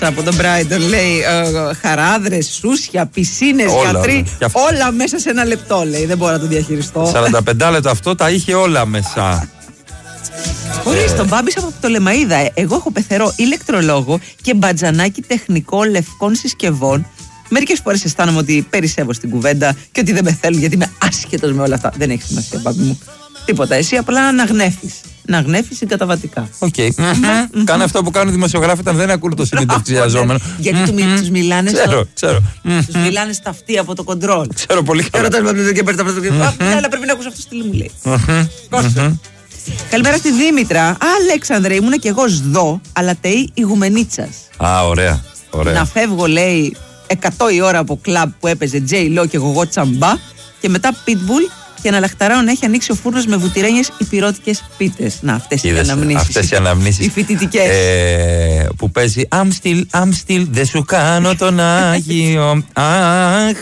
Από τον Brighton λέει χαράδρες, σούσια, πισίνες, γιατροί, όλα μέσα σε ένα λεπτό λέει. Δεν μπορώ να το διαχειριστώ. 45 λεπτά αυτό τα είχε όλα μέσα. Χωρίς τον Μπάμπης από το Λεμαΐδα. Εγώ έχω πεθερό ηλεκτρολόγο και μπατζανάκι τεχνικό λευκών συσκευών. Μερικές φορές αισθάνομαι ότι περισσεύω στην κουβέντα και ότι δεν με θέλουν γιατί είμαι άσχετος με όλα αυτά. Δεν έχει σημασία, Μπάμπη μου. Τίποτα. Εσύ απλά να γνέφεις. Να γνέφεις συγκαταβατικά. Οκ. Κάνε αυτό που κάνουν οι δημοσιογράφοι όταν δεν ακούν το συνεντευξιαζόμενο. Γιατί τους μιλάνε. Ξέρω. Τους μιλάνε στα αυτή από το κοντρόλ. Ξέρω πολύ καλά. Αλλά πρέπει να ακούς αυτό στη μου λέει. Καλημέρα στη Δήμητρα. Αλέξανδρε, ήμουνα κι εγώ σδό, αλλά τεή ηγουμενίτσας. Α, ωραία. Να φεύγω, λέει, 100 η ώρα από κλαμπ που έπαιζε J-Lo και εγώ τσαμπά και μετά Pitbull και να λαχταράω να έχει ανοίξει ο φούρνος με βουτυρένιες υπηρώτικες πίτες. Να, αυτές οι αναμνήσεις. Αυτές οι αναμνήσεις. Οι φοιτητικές. Που παίζει I'm still, δεν σου κάνω τον Άγιο. Αχ,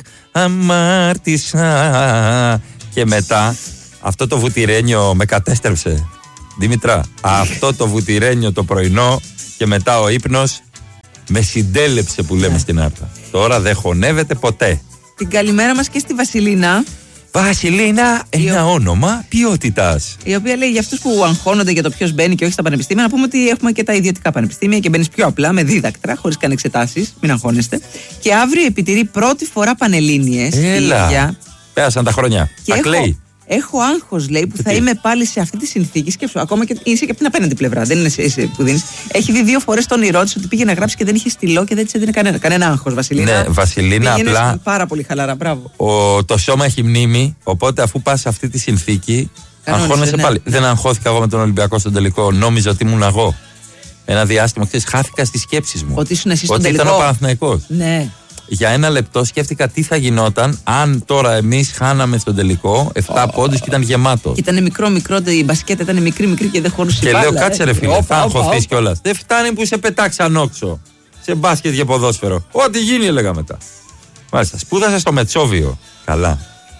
αμάρτησα. Και μετά αυτό το βουτυρένιο με κατέστρεψε. Δήμητρα, αυτό το βουτυρένιο το πρωινό και μετά ο ύπνος με συντέλεψε που λέμε στην Άρτα. Τώρα δεν χωνεύεται ποτέ. Την καλημέρα μας και στη Βασιλίνα. Βασιλίνα, ένα όνομα ποιότητας. Η οποία λέει για αυτούς που αγχώνονται για το ποιος μπαίνει και όχι στα πανεπιστήμια, να πούμε ότι έχουμε και τα ιδιωτικά πανεπιστήμια και μπαίνεις πιο απλά με δίδακτρα, χωρίς καν εξετάσεις. Μην αγχώνεστε. Και αύριο επιτηρεί πρώτη φορά Πανελλήνιες. Έλα. Πέρασαν τα χρόνια. Και τα κλαίει. Έχω άγχος, λέει, που θα είμαι πάλι σε αυτή τη συνθήκη. Σκέψου, ακόμα και είσαι και από την απέναντι πλευρά. Δεν είναι εσύ που δίνεις. Έχει δει 2 φορές τον όνειρό της ότι πήγε να γράψει και δεν είχε στυλό και δεν της έδινε κανένα άγχος, Βασιλίνα. Ναι, Βασιλίνα, απλά. Πάρα πολύ χαλαρά, μπράβο. Το σώμα έχει μνήμη, οπότε αφού πας σε αυτή τη συνθήκη, αγχώνεσαι πάλι. Δεν αγχώθηκα εγώ με τον Ολυμπιακό στον τελικό. Νόμιζα ότι ήμουν εγώ. Ένα διάστημα, ξέρεις, χάθηκα στις σκέψεις μου. Ότι ήσουν εσύ στον τελικό. Ότι ήταν ο Παναθηναϊκός. Ναι. Για ένα λεπτό σκέφτηκα τι θα γινόταν αν τώρα εμείς χάναμε στον τελικό 7 πόντους και ήταν γεμάτο. Και ήταν μικρό, η μπασκέτα ήταν μικρή και δεν χωρούσε. Και λέω, κάτσε ρε φίλε, θα αγχωθείς κιόλας. Δεν φτάνει που σε πετάξαν όξο σε μπάσκετ και ποδόσφαιρο. Ό,τι γίνει, έλεγα μετά. Μάλιστα, σπούδασα στο Μετσόβιο. Καλά.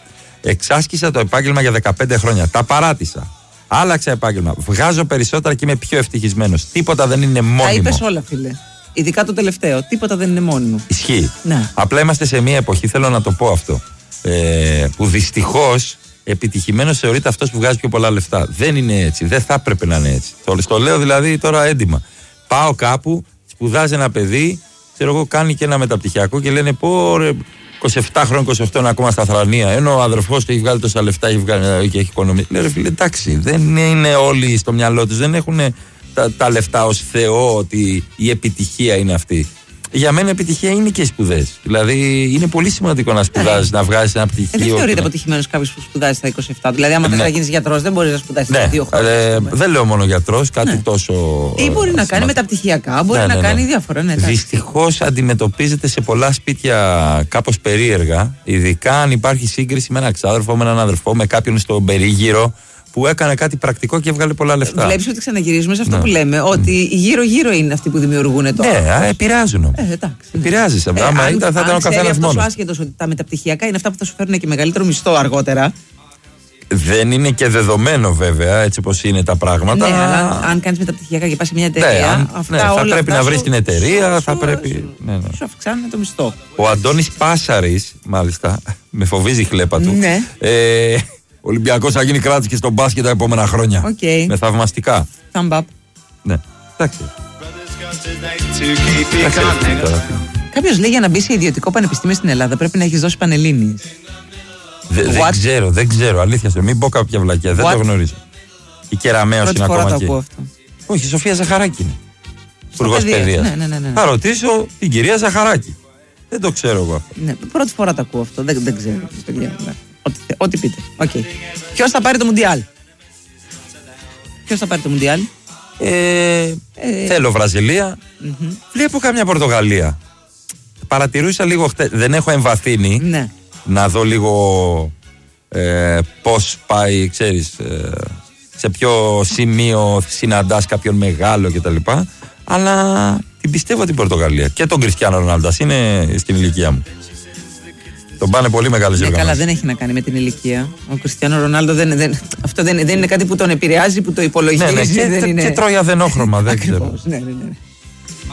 Εξάσκησα το επάγγελμα για 15 χρόνια. Τα παράτησα. Άλλαξα επάγγελμα. Βγάζω περισσότερα και είμαι πιο ευτυχισμένος. Τίποτα δεν είναι μόνιμο. Τα είπες όλα, φίλε. Ειδικά το τελευταίο. Τίποτα δεν είναι μόνιμο. Ισχύει. Ναι. Απλά είμαστε σε μια εποχή, θέλω να το πω αυτό, που δυστυχώς επιτυχημένος θεωρείται αυτός που βγάζει πιο πολλά λεφτά. Δεν είναι έτσι. Δεν θα έπρεπε να είναι έτσι. Το λέω δηλαδή τώρα έντιμα. Πάω κάπου, σπουδάζει ένα παιδί, ξέρω εγώ, κάνει και ένα μεταπτυχιακό και λένε πω ρε, 27 χρόνια, 28 είναι ακόμα στα θρανία. Ενώ ο αδερφός του έχει βγάλει τόσα λεφτά, έχει βγάλει και έχει οικονομία. Λέω ρε φίλε, εντάξει, δεν είναι όλοι στο μυαλό τους, δεν έχουν τα λεφτά ως Θεό ότι η επιτυχία είναι αυτή. Για μένα η επιτυχία είναι και οι σπουδές. Δηλαδή είναι πολύ σημαντικό να σπουδάζεις, να βγάζεις ένα πτυχίο. Δεν θεωρείται αποτυχημένος κάποιος που σπουδάζει στα 27. Δηλαδή, άμα θες να γίνεις γιατρός, δεν μπορείς να σπουδάσεις στα 2 χρόνια. Δεν λέω μόνο γιατρός, κάτι τόσο. Ή μπορεί να κάνει μεταπτυχιακά, μπορεί να κάνει διάφορα. Δυστυχώς αντιμετωπίζεται σε πολλά σπίτια κάπως περίεργα, ειδικά αν υπάρχει σύγκριση με έναν ξάδερφο, με έναν αδερφό, με κάποιον στον περίγυρο που έκανε κάτι πρακτικό και έβγαλε πολλά λεφτά. Βλέπεις ότι ξαναγυρίζουμε σε αυτό που λέμε, ότι γύρω-γύρω είναι αυτοί που δημιουργούν το. Ναι, επηρεάζουν. Επηρεάζει. Άμα ήταν, θα ήταν ο καθένας μόνος. Τόσο άσχετος ότι τα μεταπτυχιακά είναι αυτά που θα σου φέρουν και μεγαλύτερο μισθό αργότερα. Δεν είναι και δεδομένο βέβαια, έτσι όπως είναι τα πράγματα. Ναι, αλλά αν κάνεις μεταπτυχιακά και πας σε μια εταιρεία, θα πρέπει να βρεις την εταιρεία, θα πρέπει. Σου αυξάνουν το μισθό. Ο Αντώνης Πάσαρης, μάλιστα, με φοβίζει η χλέπα του. Ο Ολυμπιακός θα γίνει κράτης και στον μπάσκετ τα επόμενα χρόνια. Με θαυμαστικά. Thumb up. Ναι, εντάξει. Κάποιος λέει για να μπει σε ιδιωτικό πανεπιστήμιο στην Ελλάδα πρέπει να έχεις δώσει Πανελλήνιες. Δεν ξέρω, αλήθεια. Μην πω κάποια βλακιά, δεν το γνωρίζω. Η Κεραμέως είναι ακόμα εκεί. Όχι, η Σοφία Ζαχαράκη είναι. Υπουργός Παιδείας. Θα ρωτήσω την κυρία Ζαχαράκη. Δεν το ξέρω εγώ αυτό. Πρώτη φορά το ακούω αυτό. Δεν ξέρω. Ό,τι πείτε. Ποιος θα πάρει το Μουντιάλ? Θέλω Βραζιλία. Βλέπω καμιά Πορτογαλία. Παρατηρούσα λίγο χτες. Δεν έχω εμβαθύνει να δω λίγο πώς πάει, ξέρεις, σε ποιο σημείο συναντάς κάποιον μεγάλο κτλ. Αλλά την πιστεύω την Πορτογαλία. Και τον Κριστιάνο Ρονάλντο. Είναι στην ηλικία μου. Τον πάνε πολύ μεγάλες διοργανώσεις. Καλά, δεν έχει να κάνει με την ηλικία. Ο Κριστιάνο Ρονάλντο αυτό δεν είναι κάτι που τον επηρεάζει, που το υπολογίζει. Και τρώει αδενόχρωμα, δεν ξέρω. Ναι.